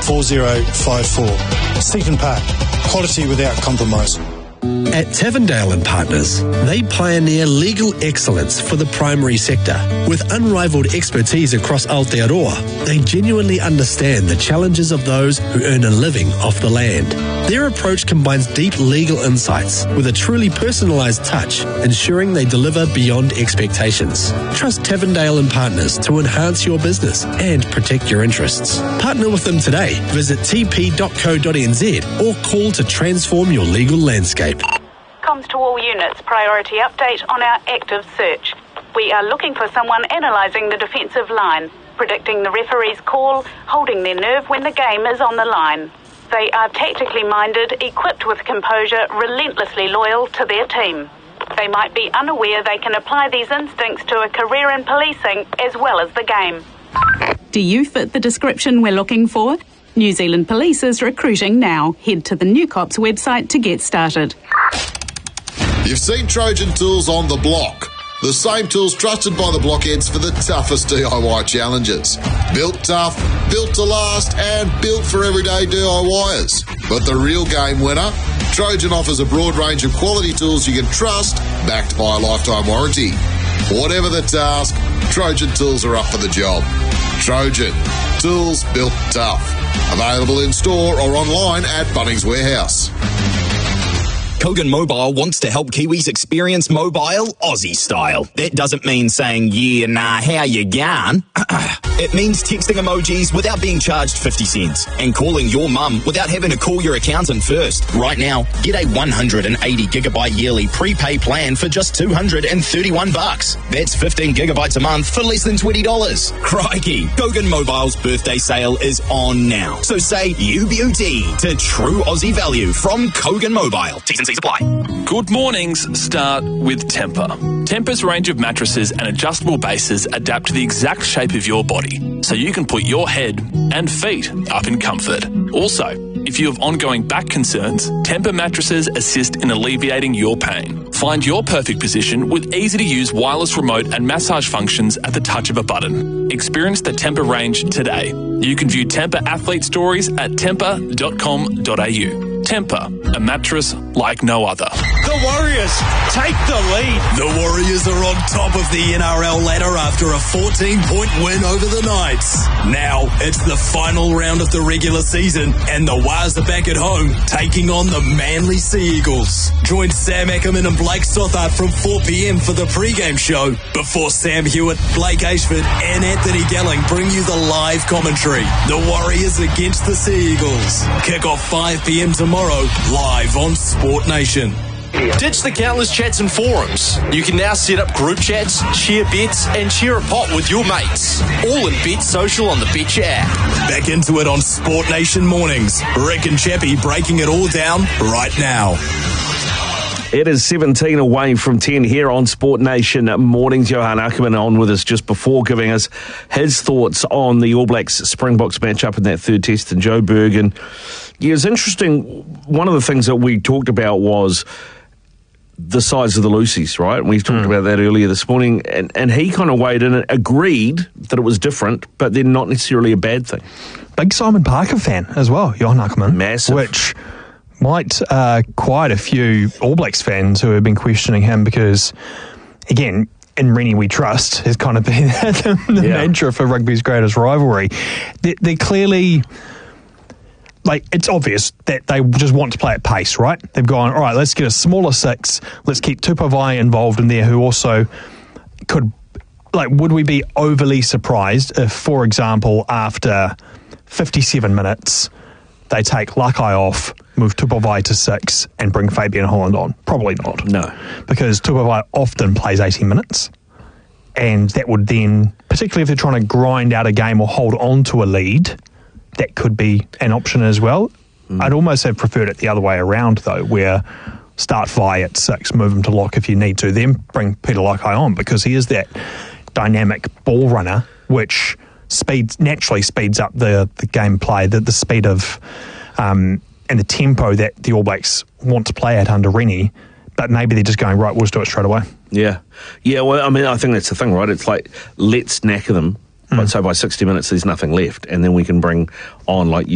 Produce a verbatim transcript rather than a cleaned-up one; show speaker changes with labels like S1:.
S1: four zero five four. Stephen Park, quality without compromise.
S2: At Tavendale and Partners, they pioneer legal excellence for the primary sector. With unrivaled expertise across Aotearoa, they genuinely understand the challenges of those who earn a living off the land. Their approach combines deep legal insights with a truly personalised touch, ensuring they deliver beyond expectations. Trust Tavendale and Partners to enhance your business and protect your interests. Partner with them today. Visit t p dot co dot n z or call to transform your legal landscape.
S3: Comms to all units, priority update on our active search. We are looking for someone analysing the defensive line, predicting the referee's call, holding their nerve when the game is on the line. They are tactically minded, equipped with composure, relentlessly loyal to their team. They might be unaware they can apply these instincts to a career in policing as well as the game.
S4: Do you fit the description we're looking for? New Zealand Police is recruiting now. Head to the New Cops website to get started.
S5: You've seen Trojan Tools on the block. The same tools trusted by the blockheads for the toughest D I Y challenges. Built tough, built to last, and built for everyday D I Yers. But the real game winner? Trojan offers a broad range of quality tools you can trust, backed by a lifetime warranty. Whatever the task, Trojan Tools are up for the job. Trojan, tools built tough. Available in store or online at Bunnings Warehouse.
S6: Kogan Mobile wants to help Kiwis experience mobile Aussie style. That doesn't mean saying, yeah, nah, how you going? It means texting emojis without being charged fifty cents and calling your mum without having to call your accountant first. Right now, get a one hundred eighty gigabyte yearly prepay plan for just two hundred thirty-one bucks. That's fifteen gigabytes a month for less than twenty dollars. Crikey, Kogan Mobile's birthday sale is on now. So say U B U T to true Aussie value from Kogan Mobile. T's and C's apply.
S7: Good mornings start with Temper. Temper's range of mattresses and adjustable bases adapt to the exact shape of your body, so you can put your head and feet up in comfort. Also, if you have ongoing back concerns, Temper mattresses assist in alleviating your pain. Find your perfect position with easy-to-use wireless remote and massage functions at the touch of a button. Experience the Temper range today. You can view Temper athlete stories at temper dot com dot a u. Temper, a mattress like no other.
S8: The Warriors take the lead.
S9: The Warriors are on top of the N R L ladder after a fourteen-point win over the Knights. Now it's the final round of the regular season, and the Wars are back at home, taking on the Manly Sea Eagles. Join Sam Ackerman and Blake Stothart from four p.m. for the pre-game show before Sam Hewitt, Blake Ashford and Anthony Gelling bring you the live commentary. The Warriors against the Sea Eagles. Kick off five p.m. tomorrow, live on Sport Nation.
S8: Ditch the countless chats and forums. You can now set up group chats, share bets, and share a pot with your mates. All in Bet Social on the Betcha app.
S9: Back into it on Sport Nation mornings. Rick and Chappie breaking it all down right now.
S10: It is seventeen away from ten here on Sport Nation mornings. Johan Ackerman on with us just before, giving us his thoughts on the All Blacks Springboks matchup in that third test. And Joe Bergen, yeah, it's interesting. One of the things that we talked about was the size of the Lucies, right? We talked mm. about that earlier this morning, and, and he kind of weighed in and agreed that it was different, but then not necessarily a bad thing.
S11: Big Simon Parker fan as well, Johan Ackerman.
S10: Massive.
S11: Which might uh, quite a few All Blacks fans who have been questioning him because, again, in Rennie we trust has kind of been the, the yeah. mantra for rugby's greatest rivalry. They, they're clearly... Like, it's obvious that they just want to play at pace, right? They've gone, all right, let's get a smaller six. Let's keep Tupavai involved in there, who also could, like, would we be overly surprised if, for example, after fifty-seven minutes, they take Lakai off, move Tupavai to six, and bring Fabian Holland on? Probably not.
S10: No.
S11: Because Tupavai often plays eighty minutes. And that would then, particularly if they're trying to grind out a game or hold on to a lead, that could be an option as well. Mm. I'd almost have preferred it the other way around, though, where start Vi at six, move him to lock if you need to, then bring Peter Lakai on, because he is that dynamic ball runner, which speeds naturally speeds up the, the gameplay, the, the speed of um, and the tempo that the All Blacks want to play at under Rennie. But maybe they're just going, right, we'll just do it straight away.
S10: Yeah. Yeah, well, I mean, I think that's the thing, right? It's like, let's knacker them. Mm. But so by sixty minutes, there's nothing left. And then we can bring on, like you